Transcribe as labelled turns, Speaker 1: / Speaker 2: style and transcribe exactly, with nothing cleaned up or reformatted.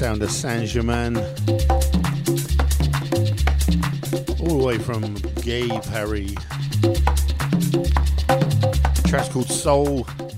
Speaker 1: sound of Saint-Germain. All the way from Gabe Harry. The track's called Soul.